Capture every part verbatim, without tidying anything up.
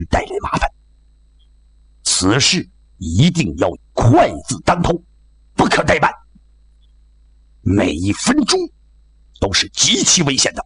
带来麻烦。此事一定要快字当头，不可怠慢，每一分钟都是极其危险的。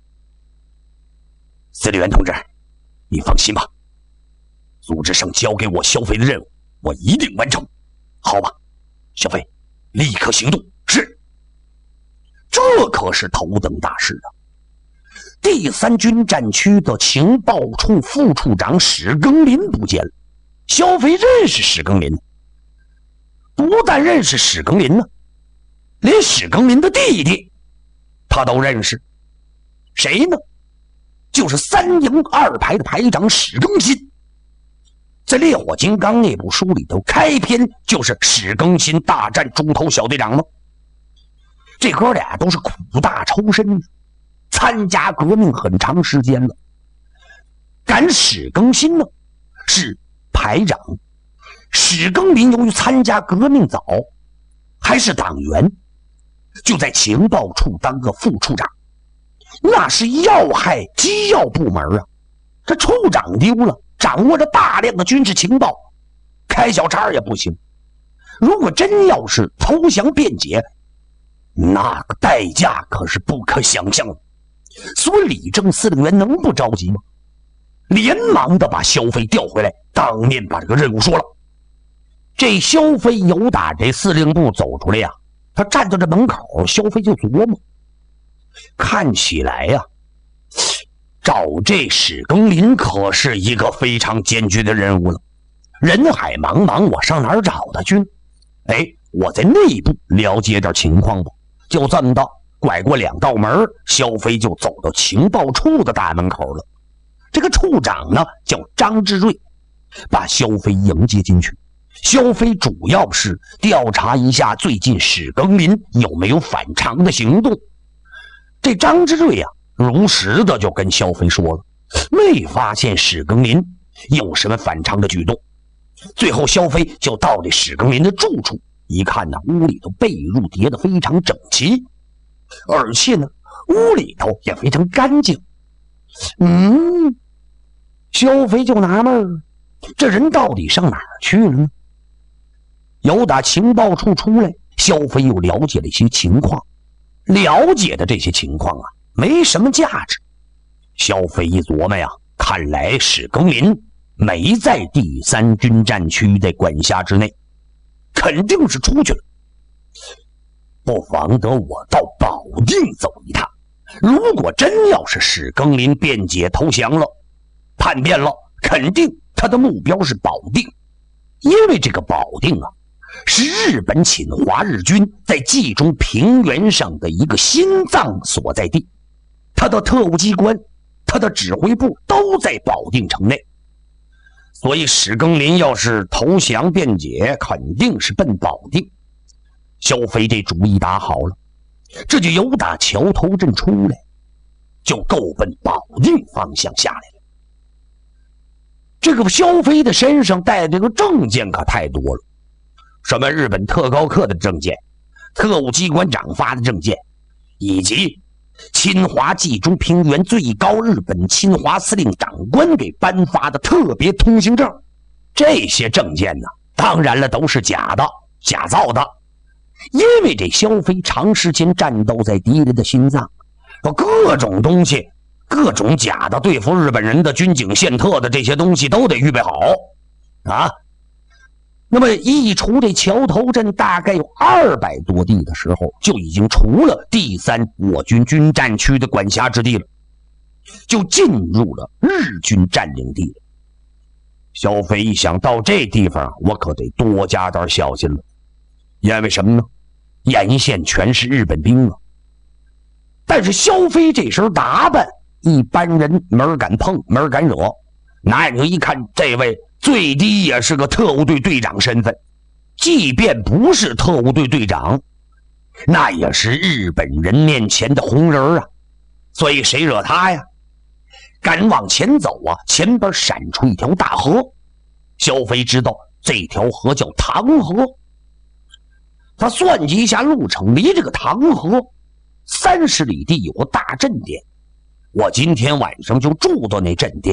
司令员同志，你放心吧，组织上交给我萧飞的任务，我一定完成，好吧？萧飞，立刻行动。是。这可是头等大事啊！第三军战区的情报处副处长史庚林不见了。萧飞认识史庚林，不但认识史庚林呢，连史庚林的弟弟他都认识。谁呢？就是三营二排的排长史庚新。在烈火金刚那部书里头，开篇就是史庚新大战猪头小队长吗？这哥俩都是苦大仇深，参加革命很长时间了。赶史庚新呢是排长，史庚林由于参加革命早，还是党员，就在情报处当个副处长。那是要害机要部门啊，这处长丢了，掌握着大量的军事情报，开小差也不行。如果真要是投降辩解，那个代价可是不可想象的。所以李正司令员能不着急吗？连忙的把萧飞调回来，当面把这个任务说了。这萧飞由打这司令部走出来呀、啊，他站在这门口，萧飞就琢磨，看起来呀、啊，找这史庚林可是一个非常艰巨的任务了。人海茫茫，我上哪儿找他去？哎，我在内部了解点情况吧。就这么的，拐过两道门，萧飞就走到情报处的大门口了。这个处长呢叫张志瑞，把萧飞迎接进去。萧飞主要是调查一下最近史庚林有没有反常的行动。这张志瑞啊，如实的就跟萧飞说了，没发现史庚林有什么反常的举动。最后萧飞就到了史庚林的住处，一看呢，屋里头被褥叠得非常整齐，而且呢，屋里头也非常干净。嗯，萧飞就纳闷了，这人到底上哪儿去了呢？由打情报处出来，萧飞又了解了一些情况，了解的这些情况啊，没什么价值。萧飞一琢磨呀，看来史庚林没在第三军战区的管辖之内，肯定是出去了。不妨得我到保定走一趟，如果真要是史庚林辩解投降了，叛变了，肯定他的目标是保定，因为这个保定啊，是日本侵华日军在冀中平原上的一个心脏所在地，他的特务机关，他的指挥部都在保定城内。所以史庚林要是投降辩解，肯定是奔保定。萧飞这主意打好了，这就由打桥头镇出来，就够奔保定方向下来了。这个萧飞的身上带这个证件可太多了，什么日本特高课的证件，特务机关长发的证件，以及侵华冀中平原最高日本侵华司令长官给颁发的特别通行证，这些证件呢，当然了都是假的，假造的。因为这萧飞长时间战斗在敌人的心脏，各种东西，各种假的对付日本人的军警宪特的这些东西都得预备好啊。那么一除这桥头镇大概有二百多地的时候，就已经除了第三我军军战区的管辖之地了，就进入了日军占领地了。萧飞一想到这地方，我可得多加点小心了，因为什么呢？沿线全是日本兵啊。但是萧飞这身打扮，一般人没人敢碰，没人敢惹。拿眼睛一看，这位最低也是个特务队队长身份，即便不是特务队队长，那也是日本人面前的红人啊。所以谁惹他呀？敢往前走啊，前边闪出一条大河。萧飞知道这条河叫唐河，他算计一下路程，离这个唐河三十里地有个大镇店，我今天晚上就住到那镇店，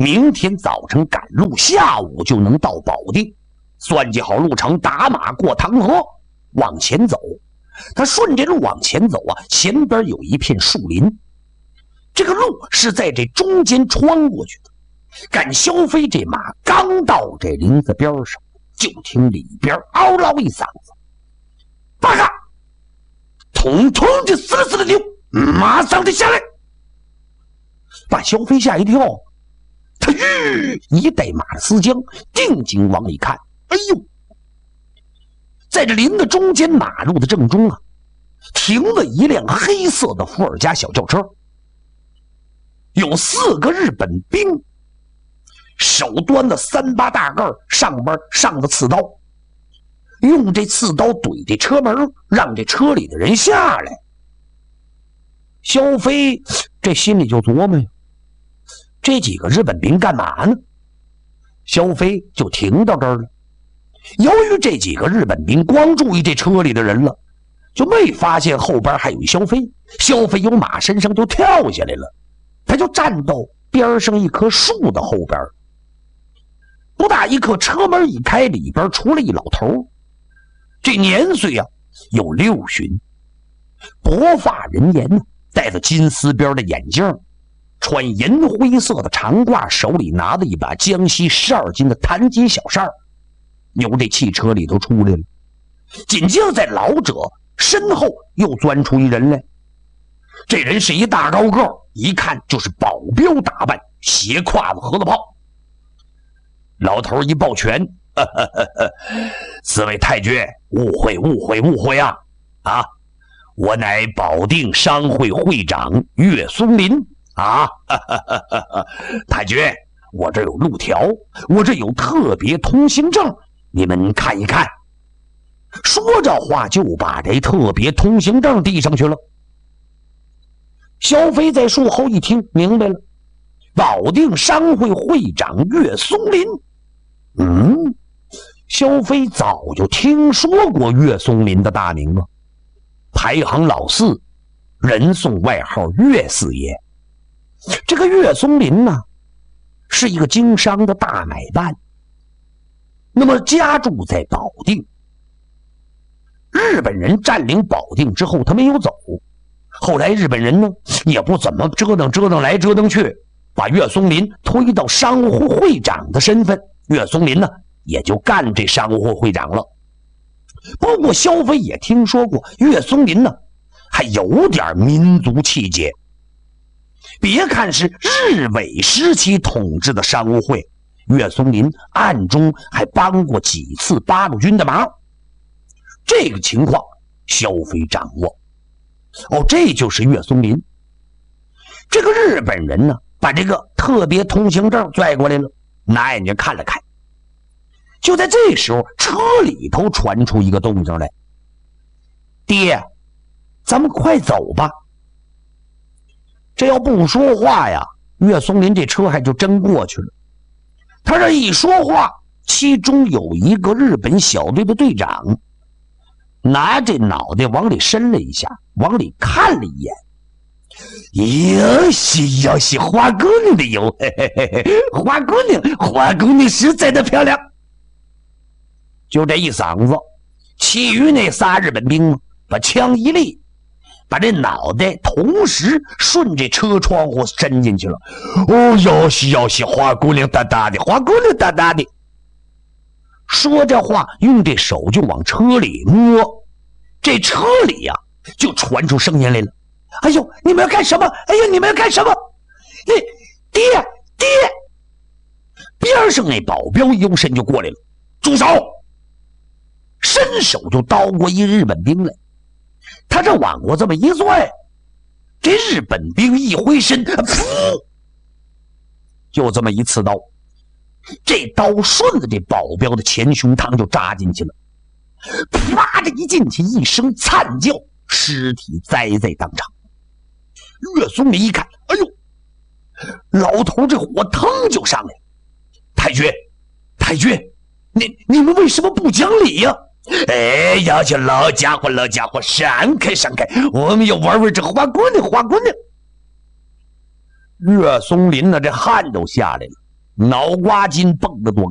明天早晨赶路，下午就能到保定。算计好路程，打马过塘河，往前走。他顺着路往前走啊，前边有一片树林，这个路是在这中间穿过去的。赶萧飞这马刚到这林子边上，就听里边嗷唠一嗓子：“八嘎！统统的死了死了牛，马上得下来！”把萧飞吓一跳，他吁一带马的丝缰，定睛往里看，哎呦，在这林子中间马路的正中啊，停了一辆黑色的伏尔加小轿车，有四个日本兵，手端的三八大盖，上边上的刺刀，用这刺刀怼这车门，让这车里的人下来。萧飞这心里就琢磨呀，这几个日本兵干嘛呢？萧飞就停到这儿了。由于这几个日本兵光注意这车里的人了，就没发现后边还有一萧飞。萧飞由马身上就跳下来了，他就站到边上一棵树的后边。不大一刻，车门一开，里边出来一老头，这年岁啊有六旬，薄发人颜呢，戴着金丝边的眼镜，穿银灰色的长褂，手里拿着一把江西十二斤的弹吉小扇，由这汽车里头出来了。紧接着在老者身后又钻出一人来，这人是一大高个，一看就是保镖打扮，斜挎子盒子炮。老头一抱拳，呵呵呵呵，四位太君，误会误会误会啊！啊，我乃保定商会会长岳松林啊！呵呵呵呵，太君，我这有路条，我这有特别通行证，你们看一看。说着话就把这特别通行证递上去了。萧飞在树后一听明白了，保定商会会长岳松林。嗯，萧飞早就听说过岳松林的大名了，排行老四，人送外号岳四爷。这个岳松林呢，是一个经商的大买办，那么家住在保定。日本人占领保定之后，他没有走，后来日本人呢也不怎么折腾折腾来折腾去，把岳松林推到商务会会长的身份，岳松林呢也就干这商务会会长了。不过萧飞也听说过岳松林呢还有点民族气节，别看是日伪时期统治的商务会，岳松林暗中还帮过几次八路军的忙。这个情况萧飞掌握。哦，这就是岳松林。这个日本人呢把这个特别通行证拽过来了，拿眼睛看了看。就在这时候，车里头传出一个动静来：“爹，咱们快走吧。”这要不说话呀，岳松林这车还就真过去了。他这一说话，其中有一个日本小队的队长拿着脑袋往里伸了一下，往里看了一眼。哟西哟西，花姑娘的哟，嘿嘿嘿嘿，花姑娘，花姑娘实在的漂亮。就这一嗓子，其余那仨日本兵把枪一立，把这脑袋同时顺着车窗户伸进去了。哦哟西哟西，花姑娘大大的，花姑娘大大的。说这话，用这手就往车里摸，这车里呀、啊、就传出声音来了：“哎呦，你们要干什么？哎呦，你们要干什么？你爹爹！”边上那保镖一用身就过来了：“住手！”伸手就刀过一日本兵来。他这往过这么一拽，这日本兵一挥身，噗，就这么一刺刀。这刀顺着这保镖的前胸膛就扎进去了，啪的一进去，一声惨叫，尸体栽在当场。岳松林一看，哎呦，老头这火腾就上来了：“太君，太君，你你们为什么不讲理呀、啊？哎呀，这老家伙，老家伙，闪开，闪开，我们要玩玩这花姑娘，花姑娘。”岳松林呢，这汗都下来了。 脑瓜筋蹦得多